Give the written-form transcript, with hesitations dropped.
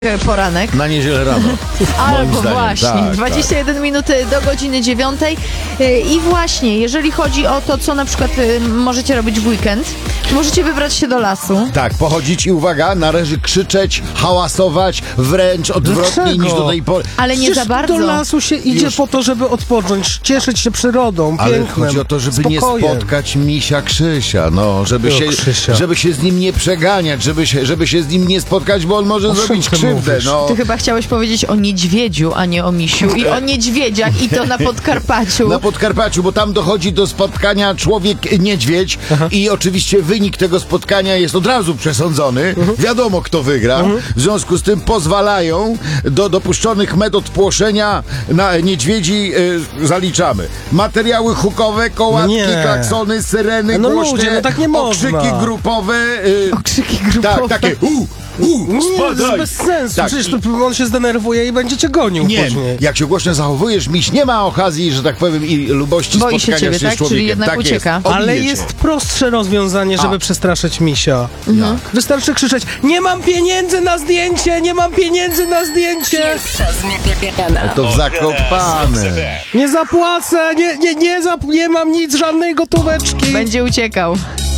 poranek. Na niedzielę rano. Albo zdaniem. właśnie, Tak, 21 minuty do godziny 9. I właśnie, jeżeli chodzi o to, co na przykład możecie robić w weekend, to możecie wybrać się do lasu. Tak, pochodzić i uwaga, należy krzyczeć, hałasować, wręcz odwrotnie Dlaczego? niż do tej pory. Ale nie za bardzo. Do lasu się idzie Już. po to, żeby odpocząć, cieszyć się przyrodą, Ale pięknem, chodzi o to, żeby spokojem. nie spotkać misia Krzysia, no, Krzysia. żeby się z nim nie przeganiać, żeby się z nim nie spotkać, bo on może O czym zrobić ty krzywdę, mówisz? no. Ty chyba chciałeś powiedzieć o niedźwiedziu, a nie o misiu. I o niedźwiedziach, i to na Podkarpaciu. Na Podkarpaciu, bo tam dochodzi do spotkania człowiek-niedźwiedź i oczywiście wynik tego spotkania jest od razu przesądzony. Wiadomo, kto wygra. W związku z tym pozwalają do dopuszczonych metod płoszenia na niedźwiedzi zaliczamy. Materiały hukowe, kołatki, Nie. klaksony, syreny, No głośnie, ludzie, no tak nie można. okrzyki grupowe. Okrzyki grupowe. Tak, takie Nie, to jest spadaj. bez sensu. Tak, Przecież to on się zdenerwuje i będzie cię gonił Nie, później. jak się głośno zachowujesz, miś nie ma okazji, że tak powiem, i lubości Boi się spotkania ciebie, się tak? z człowiekiem. Czyli jednak tak ucieka. Jest. Ale Obijecie. jest prostsze rozwiązanie, żeby przestraszyć misia. Jak? Wystarczy krzyczeć: nie mam pieniędzy na zdjęcie, nie mam pieniędzy na zdjęcie! To w Zakopane. Nie zapłacę, nie mam nic, żadnej gotóweczki. Będzie uciekał.